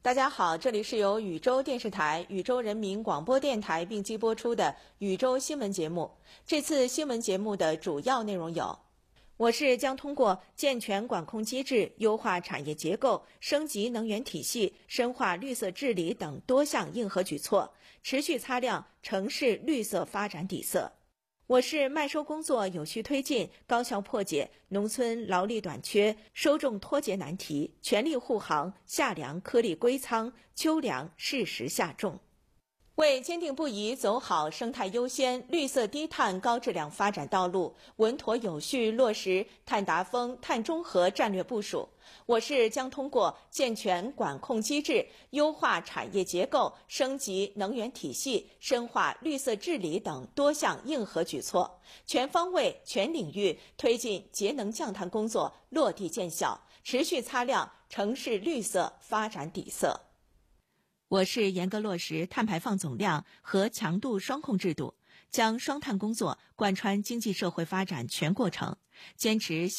大家好，这里是由禹州电视台、禹州人民广播电台并机播出的禹州新闻节目。这次新闻节目的主要内容有：我市将通过健全管控机制、优化产业结构、升级能源体系、深化绿色治理等多项硬核举措，持续擦亮城市绿色发展底色。我市麦收工作有序推进，高效破解农村劳力短缺、收种脱节难题，全力护航夏粮颗粒归仓，秋粮适时下种。为坚定不移走好生态优先、绿色低碳高质量发展道路，稳妥有序落实碳达峰、碳中和战略部署，我市将通过健全管控机制、优化产业结构、升级能源体系、深化绿色治理等多项硬核举措，全方位、全领域推进节能降碳工作落地见效，持续擦亮城市绿色发展底色。我市严格落实碳排放总量和强度双控制度，将双碳工作贯穿经济社会发展全过程，坚持